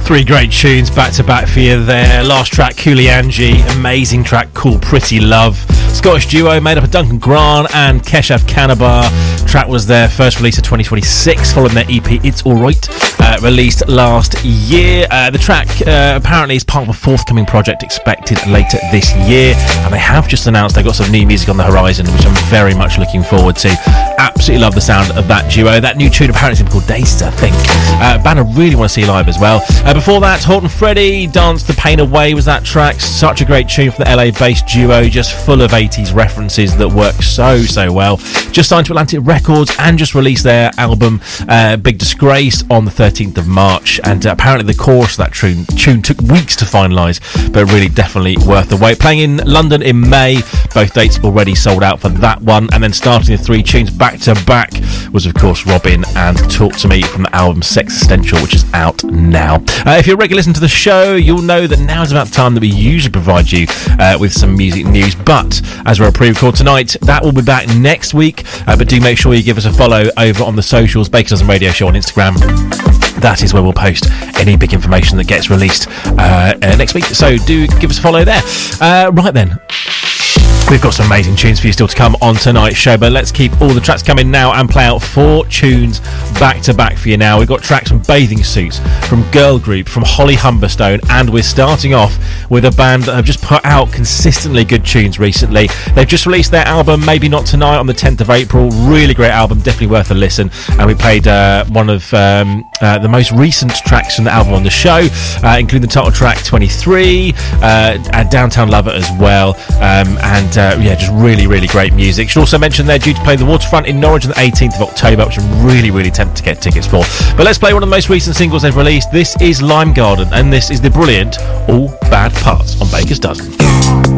Three great tunes back to back for you there. Last track, Kulianji, amazing track called Pretty Love. Scottish duo made up of Duncan Grant and Keshav Kanabar. Track was their first release of 2026, following their EP It's Alright, released last year. The track apparently is part of a forthcoming project expected later this year, and they have just announced they've got some new music on the horizon, which I'm very much looking forward to. Absolutely love the sound of that duo. That new tune apparently is called Days, I think. Band I really want to see live as well. Before that, Horton Freddy, Dance the Pain Away was that track. Such a great tune from the LA-based duo, just full of 80s references that work so well. Just signed to Atlantic Records and just released their album Big Disgrace on the 13th of March, and apparently the chorus of that tune took weeks to finalise, but really definitely worth the wait. Playing in London in May, both dates already sold out for that one, and then starting the three tunes back to back was of course Robin and Talk to Me from the album Sex Essential, which is out now. If you're a regular listener to the show, you'll know that now is about the time that we usually provide you with some music news, but as we're a pre-record tonight, that will be back next week, but do make sure you give us a follow over on the socials, Baker Dozen Radio Show on Instagram. That is where we'll post any big information that gets released next week, so do give us a follow there. Right then, we've got some amazing tunes for you still to come on tonight's show, but let's keep all the tracks coming now and play out four tunes back to back for you now. We've got tracks from Bathing Suits, from Girl Group, from Holly Humberstone, and we're starting off with a band that have just put out consistently good tunes recently. They've just released their album Maybe Not Tonight on the 10th of April. Really great album, definitely worth a listen, and we played one of the most recent tracks from the album on the show, including the title track 23, and Downtown Lover as well, and just really great music. Should also mention they're due to play the Waterfront in Norwich on the 18th of October, which I'm really tempted to get tickets for. But let's play one of the most recent singles they've released. This is Lime Garden, and this is the brilliant All Bad Parts on Baker's Dozen.